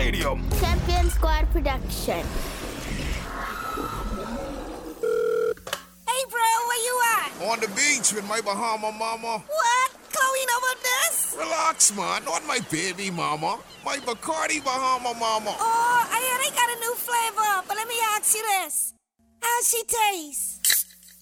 Radio. Champion Squad production. Hey, bro, where you at? On the beach with my Bahama mama. What? Chloe know about this? Relax, man. Not my baby mama. My Bacardi Bahama mama. Oh, I hear they got a new flavor, but let me ask you this. How's she taste?